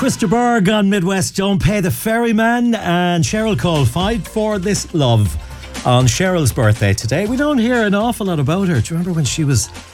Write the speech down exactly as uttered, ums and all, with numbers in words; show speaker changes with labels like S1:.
S1: Mister Berg on Midwest Don't Pay the Ferryman, and Cheryl Cole, Fight for This Love on Cheryl's birthday today. We don't hear an awful lot about her. Do you remember when she was